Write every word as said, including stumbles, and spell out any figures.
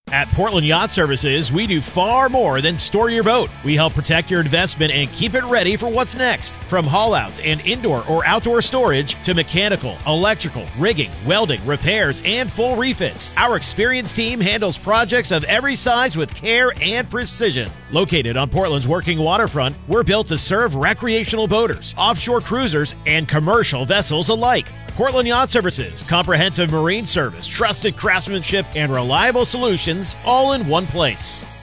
At Portland Yacht Services, we do far more than store your boat. We help protect your investment and keep it ready for what's next. From haul-outs and indoor or outdoor storage to mechanical, electrical, rigging, welding, repairs, and full refits, our experienced team handles projects of every size with care and precision. Located on Portland's working waterfront, we're built to serve recreational boaters, offshore cruisers, and commercial vessels alike. Portland Yacht Services, comprehensive marine service, trusted craftsmanship, and reliable solutions all in one place.